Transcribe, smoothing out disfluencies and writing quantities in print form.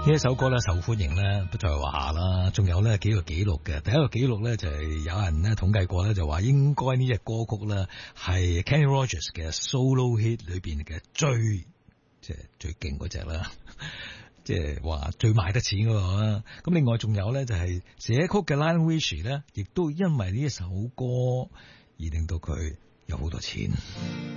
呢一首歌咧受歡迎咧不在話下啦，仲有咧幾個紀錄嘅。第一個紀錄咧就係有人咧統計過咧，就話應該呢隻歌曲咧係 Kenny Rogers 嘅 solo hit 裏邊嘅最勁嗰隻啦，即係話最賣得錢嗰個啦。咁另外仲有咧就係寫曲嘅 Lionel Richie 咧，亦都因為呢一首歌而令到佢有好多錢。